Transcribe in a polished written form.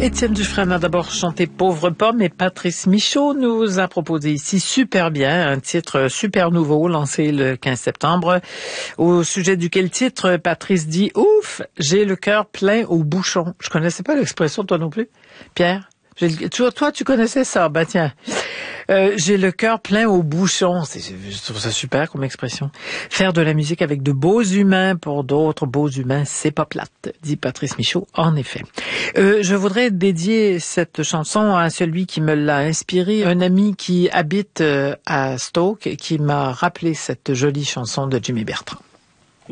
Étienne Dufresne a d'abord chanté Pauvre pomme et Patrice Michaud nous a proposé ici Super bien, un titre super nouveau lancé le 15 septembre. Au sujet duquel titre, Patrice dit « Ouf, j'ai le cœur plein au bouchon ». Je connaissais pas l'expression, toi non plus, Pierre? Toi, tu connaissais ça? Ben tiens, j'ai le cœur plein au bouchon. Je trouve ça super comme expression. Faire de la musique avec de beaux humains pour d'autres beaux humains, c'est pas plate, dit Patrice Michaud. En effet. Je voudrais dédier cette chanson à celui qui me l'a inspiré, un ami qui habite à Stoke, qui m'a rappelé cette jolie chanson de Jimmy Bertrand.